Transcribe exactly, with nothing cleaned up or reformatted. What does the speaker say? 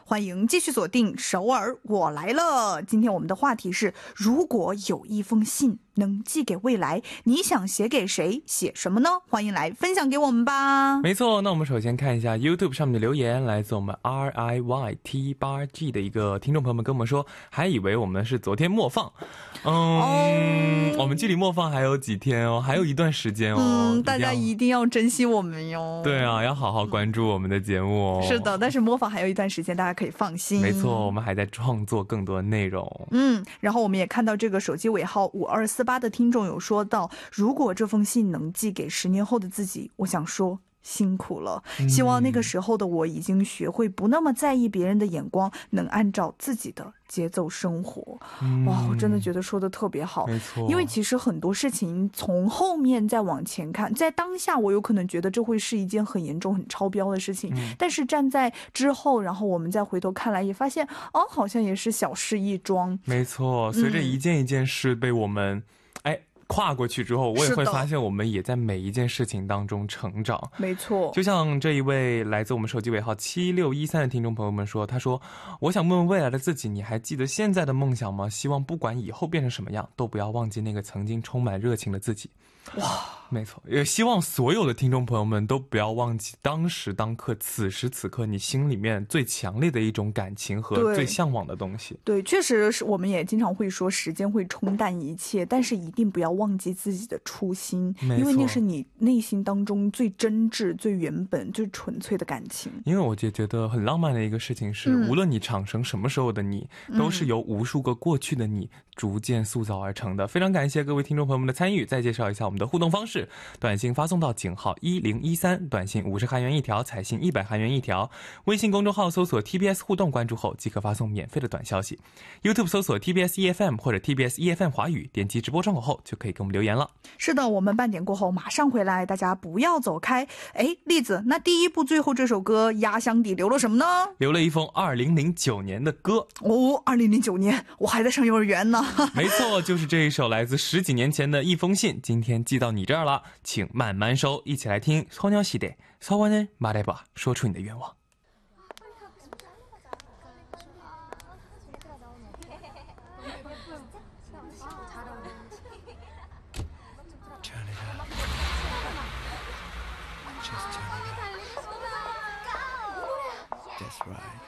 欢迎继续锁定首尔我来了。今天我们的话题是，如果有一封信能寄给未来，你想写给谁，写什么呢？欢迎来分享给我们吧。 没错，那我们首先看一下 YouTube 上面的留言，来自我们 R I Y T 八 G 的一个听众朋友们跟我们说，还以为我们是昨天默放，嗯、哦，我们距离默放还有几天哦，还有一段时间哦， 嗯，大家一定要珍惜我们哟。 对啊，要好好关注我们的节目哦。 是的，但是模仿还有一段时间，大家可以放心。 没错，我们还在创作更多的内容。 嗯，然后我们也看到这个手机尾号五二四八的听众有说到，如果这封信能寄给十年后的自己，我想说辛苦了，希望那个时候的我已经学会不那么在意别人的眼光，能按照自己的节奏生活。嗯、哇，我真的觉得说的特别好。 没错， 因为其实很多事情从后面再往前看，在当下我有可能觉得这会是一件很严重很超标的事情、嗯、但是站在之后，然后我们再回头看来也发现，哦，好像也是小事一桩。 没错，随着一件一件事被我们、嗯哎跨过去之后，我也会发现我们也在每一件事情当中成长。 没错， 就像这一位来自我们手机尾号七六一三的听众朋友们说，他说，我想问问未来的自己，你还记得现在的梦想吗？希望不管以后变成什么样，都不要忘记那个曾经充满热情的自己。哇，没错，也希望所有的听众朋友们都不要忘记当时当刻此时此刻你心里面最强烈的一种感情和最向往的东西。 对, 对，确实是，我们也经常会说时间会冲淡一切，但是一定不要忘记自己的初心，因为那是你内心当中最真挚最原本最纯粹的感情。 因为我就觉得很浪漫的一个事情是、嗯、无论你长成什么时候的你、嗯、都是由无数个过去的你逐渐塑造而成的。非常感谢各位听众朋友们的参与，再介绍一下我们的互动方式，短信发送到井号一零一三，短信五十韩元一条，彩信一百韩元一条，微信公众号搜索 T B S 互动，关注后即可发送免费的短消息， YouTube 搜索 T B S E F M 或者 T B S E F M 华语，点击直播窗口后就可以给我们留言了。 是的，我们半点过后马上回来，大家不要走开。哎，栗子，那第一部最后这首歌压箱底留了什么呢？ 留了一封二零零九年的歌。 哦，二零零九年我还在上幼儿园呢。 没错，就是这一首来自十几年前的一封信，今天寄到你这儿了，请慢慢收。一起来听소녀시대 서원을 말해봐，说出你的愿望。That's right.